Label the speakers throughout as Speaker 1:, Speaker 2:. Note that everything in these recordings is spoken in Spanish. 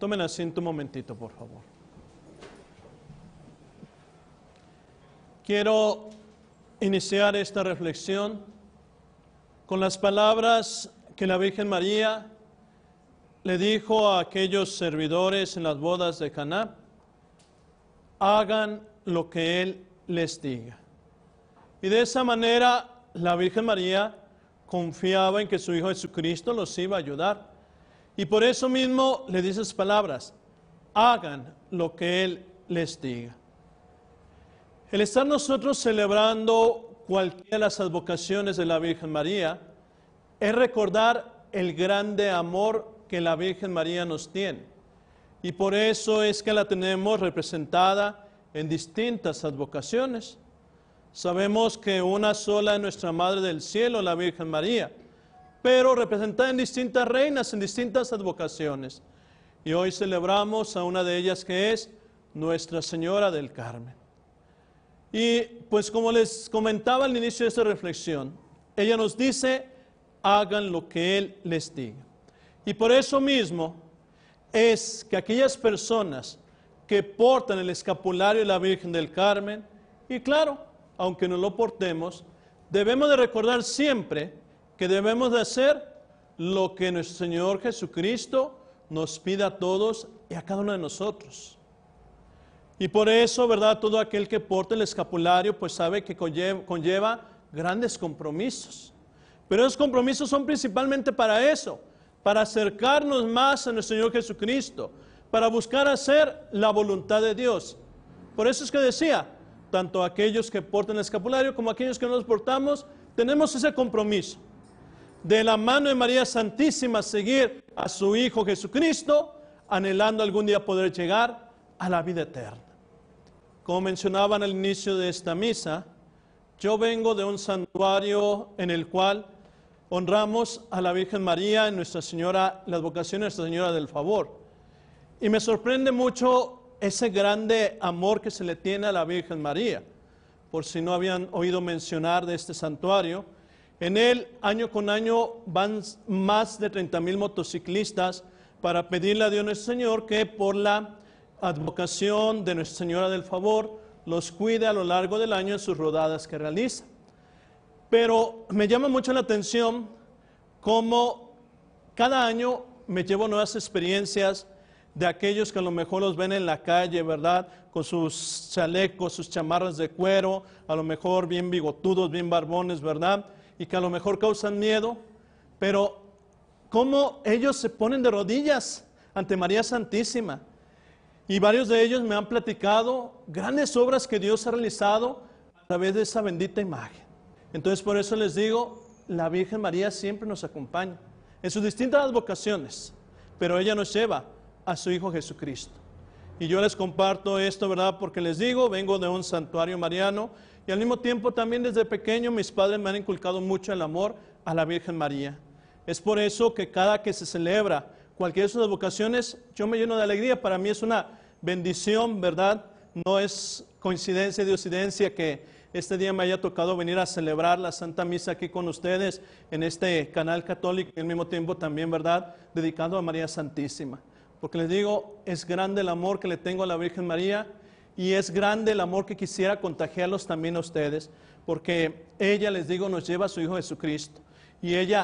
Speaker 1: Tomen asiento un momentito, por favor. Quiero iniciar esta reflexión con las palabras que la Virgen María le dijo a aquellos servidores en las bodas de Caná: hagan lo que Él les diga. Y de esa manera la Virgen María confiaba en que su Hijo Jesucristo los iba a ayudar. Y por eso mismo le dice esas palabras: hagan lo que Él les diga. El estar nosotros celebrando cualquiera de las advocaciones de la Virgen María es recordar el grande amor que la Virgen María nos tiene. Y por eso es que la tenemos representada en distintas advocaciones. Sabemos que una sola es nuestra Madre del Cielo, la Virgen María, pero representada en distintas reinas, en distintas advocaciones. Y hoy celebramos a una de ellas, que es Nuestra Señora del Carmen. Y pues como les comentaba al inicio de esta reflexión, ella nos dice: hagan lo que Él les diga. Y por eso mismo es que aquellas personas que portan el escapulario de la Virgen del Carmen, y claro, aunque no lo portemos, debemos de recordar siempre que debemos de hacer lo que nuestro Señor Jesucristo nos pide a todos y a cada uno de nosotros. Y por eso, ¿verdad?, todo aquel que porta el escapulario pues sabe que conlleva grandes compromisos. Pero esos compromisos son principalmente para eso, para acercarnos más a nuestro Señor Jesucristo, para buscar hacer la voluntad de Dios. Por eso es que decía, tanto aquellos que portan el escapulario como aquellos que no los portamos, tenemos ese compromiso de la mano de María Santísima seguir a su Hijo Jesucristo, anhelando algún día poder llegar a la vida eterna. Como mencionaban al inicio de esta misa, yo vengo de un santuario en el cual honramos a la Virgen María en Nuestra Señora, la advocación de Nuestra Señora del Favor. Y me sorprende mucho ese grande amor que se le tiene a la Virgen María. Por si no habían oído mencionar de este santuario, en él año con año van más de 30,000 motociclistas para pedirle a Dios nuestro Señor que por la advocación de Nuestra Señora del Favor los cuide a lo largo del año en sus rodadas que realiza. Pero me llama mucho la atención cómo cada año me llevo nuevas experiencias de aquellos que a lo mejor los ven en la calle, ¿verdad?, con sus chalecos, sus chamarras de cuero, a lo mejor bien bigotudos, bien barbones, ¿verdad?, y que a lo mejor causan miedo, pero cómo ellos se ponen de rodillas ante María Santísima. Y varios de ellos me han platicado grandes obras que Dios ha realizado a través de esa bendita imagen. Entonces por eso les digo, la Virgen María siempre nos acompaña en sus distintas advocaciones, pero ella nos lleva a su Hijo Jesucristo. Y yo les comparto esto, ¿verdad?, porque les digo, vengo de un santuario mariano y al mismo tiempo también desde pequeño mis padres me han inculcado mucho el amor a la Virgen María. Es por eso que cada que se celebra cualquiera de sus advocaciones, yo me lleno de alegría. Para mí es una bendición, ¿verdad? No es coincidencia, diosidencia que este día me haya tocado venir a celebrar la Santa Misa aquí con ustedes en este canal católico y al mismo tiempo también, ¿verdad?, dedicado a María Santísima. Porque les digo, es grande el amor que le tengo a la Virgen María y es grande el amor que quisiera contagiarlos también a ustedes, porque ella, les digo, nos lleva a su Hijo Jesucristo. Y ella,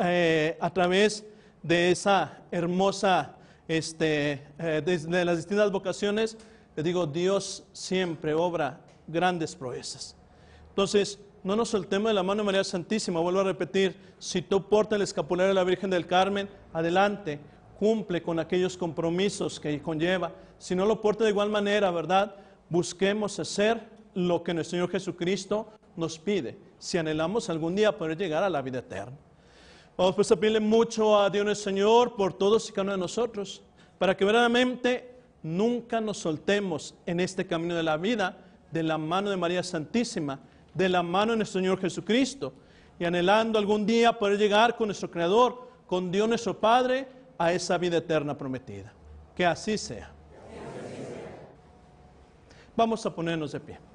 Speaker 1: a través de esa hermosa, de las distintas vocaciones, les digo, Dios siempre obra grandes proezas. Entonces, no nos soltemos de la mano de María Santísima. Vuelvo a repetir, si tú portas el escapulario de la Virgen del Carmen, adelante, cumple con aquellos compromisos que conlleva. Si no lo porta de igual manera, ¿verdad?, busquemos hacer lo que nuestro Señor Jesucristo nos pide, si anhelamos algún día poder llegar a la vida eterna. Vamos pues a pedirle mucho a Dios nuestro Señor por todos y cada uno de nosotros, para que verdaderamente nunca nos soltemos en este camino de la vida, de la mano de María Santísima, de la mano de nuestro Señor Jesucristo, y anhelando algún día poder llegar con nuestro Creador, con Dios nuestro Padre, a esa vida eterna prometida. Que así sea. Vamos a ponernos de pie.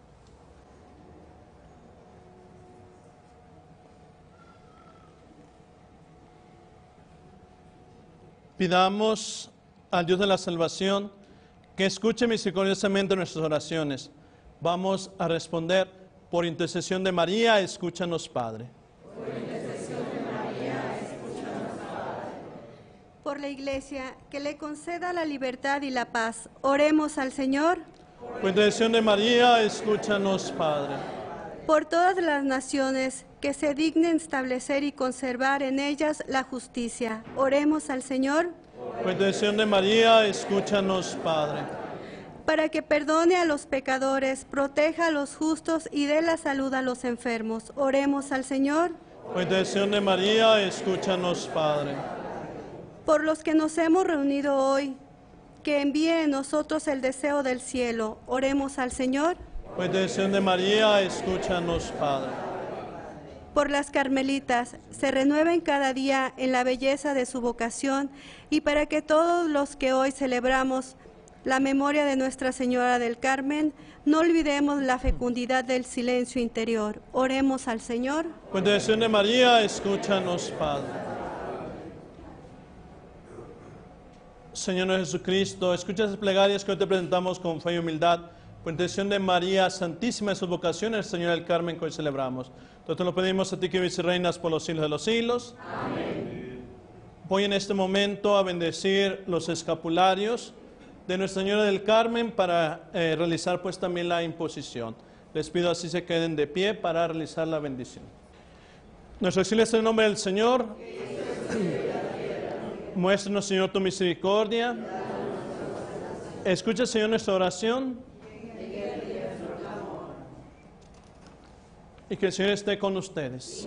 Speaker 1: Pidamos al Dios de la salvación, que escuche misericordiosamente nuestras oraciones. Vamos a responder: por intercesión de María, escúchanos, Padre.
Speaker 2: Por intercesión de María, escúchanos, Padre.
Speaker 3: Por la Iglesia, que le conceda la libertad y la paz. Oremos al Señor.
Speaker 1: Por intercesión de María, escúchanos, Padre.
Speaker 3: Por todas las naciones, que se dignen establecer y conservar en ellas la justicia. Oremos al Señor.
Speaker 1: Por intercesión de María, escúchanos, Padre.
Speaker 3: Para que perdone a los pecadores, proteja a los justos y dé la salud a los enfermos. Oremos al Señor.
Speaker 1: Por intercesión de María, escúchanos, Padre.
Speaker 3: Por los que nos hemos reunido hoy, que envíe en nosotros el deseo del cielo. Oremos al Señor.
Speaker 1: Por intercesión de María, escúchanos, Padre.
Speaker 3: Por las carmelitas, se renueven cada día en la belleza de su vocación, y para que todos los que hoy celebramos la memoria de Nuestra Señora del Carmen, no olvidemos la fecundidad del silencio interior. Oremos al Señor.
Speaker 1: Por intercesión de María, escúchanos, Padre. Señor Jesucristo, escucha esas plegarias que hoy te presentamos con fe y humildad. Por intercesión de María Santísima y sus vocaciones, Señora del Carmen, que hoy celebramos. Entonces te lo pedimos a ti, que vives y reinas por los siglos de los siglos.
Speaker 2: Amén.
Speaker 1: Voy en este momento a bendecir los escapularios de Nuestra Señora del Carmen para realizar pues también la imposición. Les pido así se queden de pie para realizar la bendición. Nuestro auxilio es en el nombre del Señor. Muéstranos, Señor, tu misericordia. Escucha, Señor, nuestra oración. Y que el Señor esté con ustedes.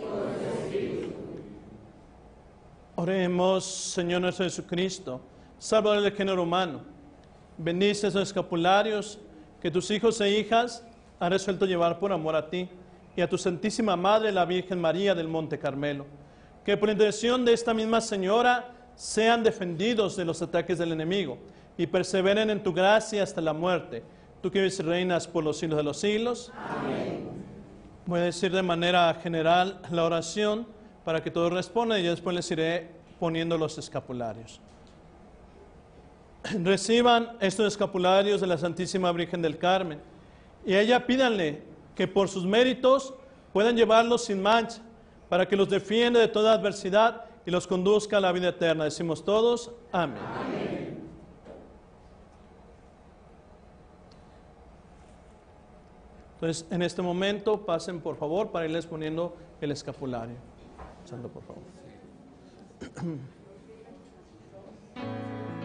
Speaker 1: Oremos, Señor nuestro Jesucristo, Salvador del género humano. Bendice esos escapularios que tus hijos e hijas han resuelto llevar por amor a ti y a tu Santísima Madre, la Virgen María del Monte Carmelo. Que por intercesión de esta misma Señora sean defendidos de los ataques del enemigo y perseveren en tu gracia hasta la muerte. Tú que vives y reinas por los siglos de los siglos.
Speaker 2: Amén.
Speaker 1: Voy a decir de manera general la oración para que todos respondan y yo después les iré poniendo los escapularios. Reciban estos escapularios de la Santísima Virgen del Carmen y a ella pídanle que por sus méritos puedan llevarlos sin mancha, para que los defienda de toda adversidad y los conduzca a la vida eterna. Decimos todos, amén.
Speaker 2: Amén.
Speaker 1: Entonces, en este momento, pasen por favor para irles poniendo el escapulario. Santo, por favor.